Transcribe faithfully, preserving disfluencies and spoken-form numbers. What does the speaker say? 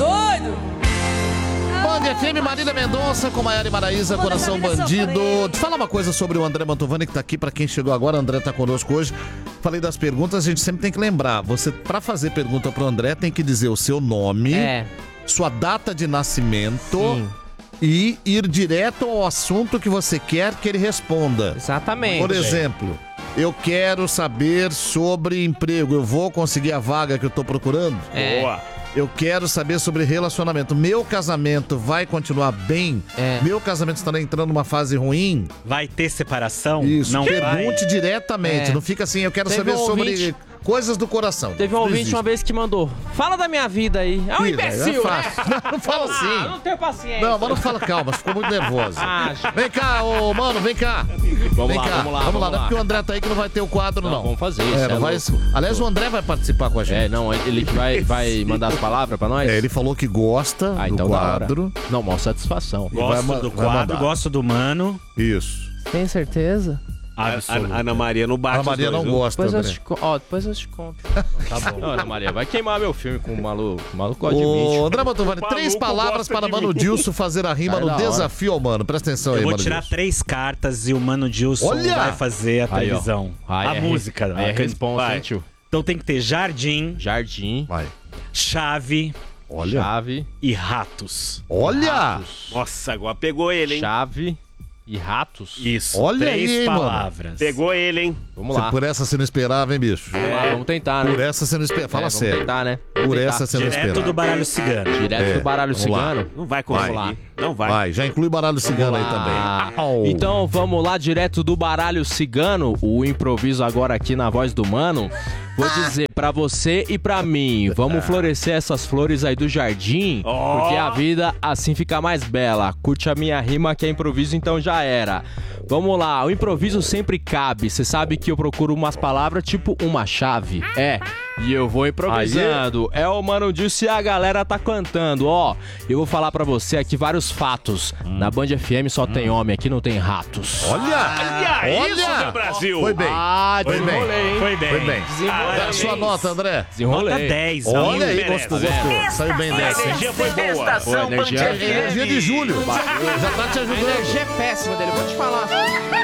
doido? Band F M, Marília Mendonça com Maiara e Maraísa, Coração Bandido. Te falar uma coisa sobre o André Mantovani, que tá aqui, pra quem chegou agora. O André tá conosco hoje. Falei das perguntas, a gente sempre tem que lembrar. Você, pra fazer pergunta pro André, tem que dizer o seu nome, É. sua data de nascimento. Sim. E ir direto ao assunto que você quer que ele responda. Exatamente. Por exemplo, eu quero saber sobre emprego. Eu vou conseguir a vaga que eu tô procurando? É. Boa. Eu quero saber sobre relacionamento. Meu casamento vai continuar bem? É. Meu casamento está entrando numa fase ruim? Vai ter separação? Isso, Não pergunte vai. diretamente. É. Não fica assim, eu quero Teve saber um sobre ouvinte- coisas do coração. Teve um Não ouvinte existe. uma vez que mandou: fala da minha vida aí. É um Ih, imbecil, velho, é né? fácil. Não, não fala Ah, assim. não tenho paciência. Não, mas não fala calma, ficou muito nervosa. Ah, Vem cá, ô, mano, vem cá. Vamos vem lá, cá. vamos lá, Vamos vamos lá, não é lá. porque o André tá aí que não vai ter o quadro, não. Não, vamos fazer isso, É, é não vai... louco. Aliás, o André vai participar com a gente. É, não, ele que vai, vai mandar as palavras pra nós? É, ele falou que gosta Ah, do então da hora. quadro. Não, maior satisfação. Gosto Vai ma- do vai quadro, mandar. gosto do mano. Isso. Tem certeza? Absoluto. A Ana Maria não bate A Maria os não dois, viu? gosta, Depois eu, André. te, co- ó, depois eu te conto. Tá bom. Ana Maria, vai queimar meu filme com o maluco. O maluco gosta de Ô, bicho. André Mantovani, O três maluco palavras gosta para de Mano mim. Dilson fazer a rima Sai no da hora. desafio, mano. Presta atenção aí, Eu vou Mano tirar Dilson. três cartas e o Mano Dilson Olha! vai fazer a Aí, ó. televisão. Aí a é música. re- Aí é a- responsa, vai. hein, tio? Então tem que ter jardim, Jardim, Vai. chave Olha. chave, e ratos. Olha! ratos. Nossa, agora pegou ele, hein? Chave e ratos. Isso, Olha três aí, hein, mano. palavras. Pegou ele, hein? Vamos Você, lá. por essa você não esperava, hein, bicho? Vamos lá, vamos tentar, né? Por essa você não esperava. Fala É, vamos sério. tentar, né? Vamos Por tentar. essa você não Direto esperava. do baralho cigano. Direto É, do baralho vamos lá. cigano. Não vai Vamos conseguir. lá. Não vai. Vai, já inclui baralho cigano aí lá. também. Au. Então vamos lá, direto do baralho cigano, o improviso agora aqui na voz do Mano. Vou dizer pra você e pra mim, vamos florescer essas flores aí do jardim, Ó. porque a vida assim fica mais bela. Curte a minha rima que é improviso, então já era. Vamos lá, o improviso sempre cabe. Você sabe que eu procuro umas palavras tipo uma chave. É, e eu vou improvisando. É o Mano Dilson e a galera tá cantando. Ó, eu vou falar pra você aqui vários fatos. Na Band F M só tem homem, aqui não tem ratos. Olha! Olha isso, Olha! meu Brasil! Foi bem. Ah, Foi bem. desenrolei, hein? Foi bem. Foi bem. Desenrolei. Dá a sua nota, André. Desenrolei. Nota dez. Olha amigo. aí, merece. gostou, gostou. Saiu bem A dessa, hein? energia foi boa. Pô, energia, É energia de julho. Já tá te a ajudando. energia é péssima dele, vou te falar.